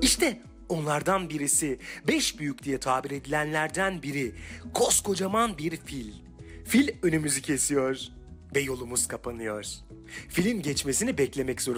İşte onlardan birisi, 5 büyük diye tabir edilenlerden biri, koskocaman bir fil. Fil önümüzü kesiyor ve yolumuz kapanıyor. Filin geçmesini beklemek zorundayız.